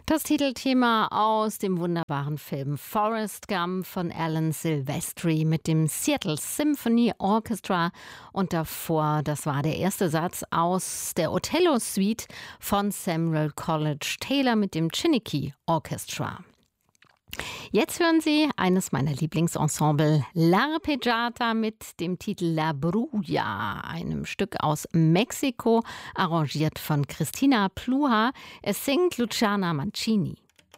Das Titelthema aus dem wunderbaren Film Forrest Gump von Alan Silvestri mit dem Seattle Symphony Orchestra. Und davor, das war der erste Satz aus der Othello-Suite von Samuel Coleridge Taylor mit dem Chiniki Orchestra. Jetzt hören Sie eines meiner Lieblingsensemble, L'Arpeggiata mit dem Titel La Bruja, einem Stück aus Mexiko, arrangiert von Cristina Pluha. Es singt Luciana Mancini.